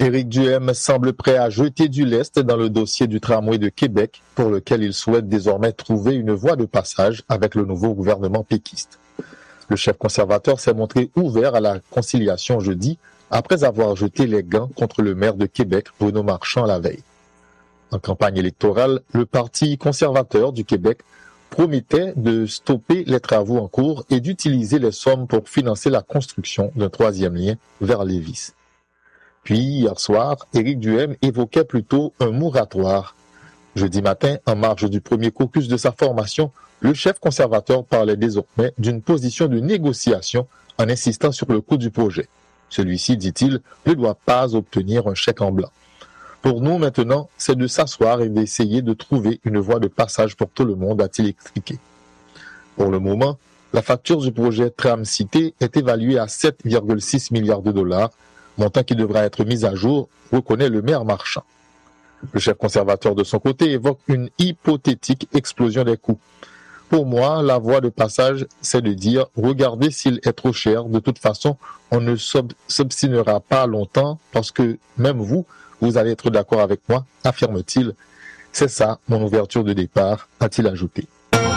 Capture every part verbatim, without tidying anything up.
Éric Duhaime semble prêt à jeter du lest dans le dossier du tramway de Québec, pour lequel il souhaite désormais trouver une voie de passage avec le nouveau gouvernement péquiste. Le chef conservateur s'est montré ouvert à la conciliation jeudi, après avoir jeté les gants contre le maire de Québec, Bruno Marchand, la veille. En campagne électorale, le Parti conservateur du Québec promettait de stopper les travaux en cours et d'utiliser les sommes pour financer la construction d'un troisième lien vers Lévis. Puis, hier soir, Éric Duhaime évoquait plutôt un moratoire. Jeudi matin, en marge du premier caucus de sa formation, le chef conservateur parlait désormais d'une position de négociation en insistant sur le coût du projet. Celui-ci, dit-il, ne doit pas obtenir un chèque en blanc. Pour nous, maintenant, c'est de s'asseoir et d'essayer de trouver une voie de passage pour tout le monde, a-t-il expliqué. Pour le moment, la facture du projet Tram-Cité est évaluée à sept virgule six milliards de dollars, montant qui devra être mis à jour, reconnaît le maire Marchand. Le chef conservateur de son côté évoque une hypothétique explosion des coûts. Pour moi, la voie de passage, c'est de dire « Regardez s'il est trop cher, de toute façon, on ne s'obstinera pas longtemps parce que même vous, vous allez être d'accord avec moi », affirme-t-il. C'est ça, mon ouverture de départ, a-t-il ajouté.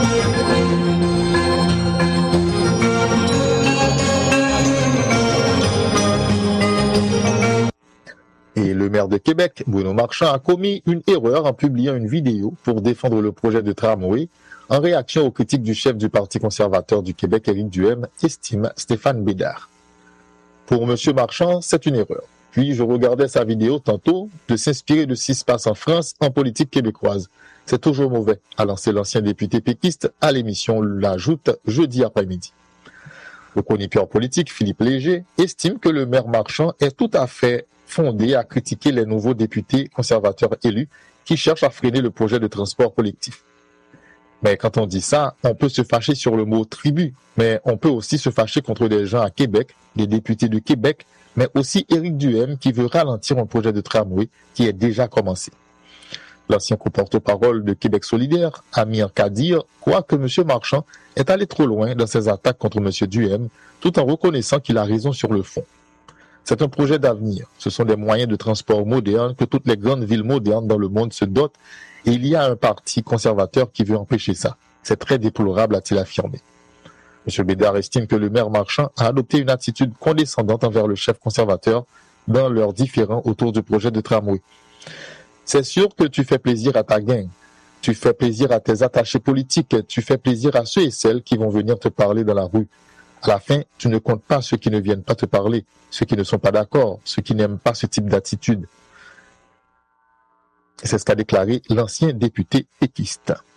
Et le maire de Québec, Bruno Marchand, a commis une erreur en publiant une vidéo pour défendre le projet de tramway en réaction aux critiques du chef du Parti conservateur du Québec, Éric Duhaime, estime Stéphane Bédard. Pour M. Marchand, c'est une erreur. Puis je regardais sa vidéo tantôt de s'inspirer de ce qui se passe en France en politique québécoise. C'est toujours mauvais, a lancé l'ancien député péquiste à l'émission La Joute jeudi après-midi. Le chroniqueur politique Philippe Léger estime que le maire Marchand est tout à fait fondé à critiquer les nouveaux députés conservateurs élus qui cherchent à freiner le projet de transport collectif. Mais quand on dit ça, on peut se fâcher sur le mot tribu, mais on peut aussi se fâcher contre des gens à Québec, des députés de Québec, mais aussi Éric Duhaime qui veut ralentir un projet de tramway qui est déjà commencé. L'ancien porte-parole de Québec solidaire, Amir Kadir, croit que M. Marchand est allé trop loin dans ses attaques contre M. Duhaime, tout en reconnaissant qu'il a raison sur le fond. C'est un projet d'avenir. Ce sont des moyens de transport modernes que toutes les grandes villes modernes dans le monde se dotent, et il y a un parti conservateur qui veut empêcher ça. C'est très déplorable, a-t-il affirmé. M. Bédard estime que le maire Marchand a adopté une attitude condescendante envers le chef conservateur dans leurs différends autour du projet de tramway. C'est sûr que tu fais plaisir à ta gang, tu fais plaisir à tes attachés politiques, tu fais plaisir à ceux et celles qui vont venir te parler dans la rue. À la fin, tu ne comptes pas ceux qui ne viennent pas te parler, ceux qui ne sont pas d'accord, ceux qui n'aiment pas ce type d'attitude. C'est ce qu'a déclaré l'ancien député péquiste.